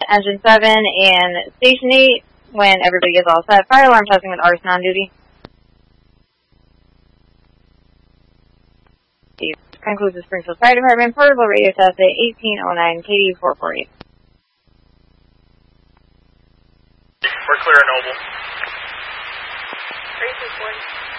Engine 7 and Station 8 when everybody is all set. Fire alarm testing with arson on duty. Concludes the Springfield Fire Department. Portable radio test at 1809 KD 448. We're clear at Noble. 361.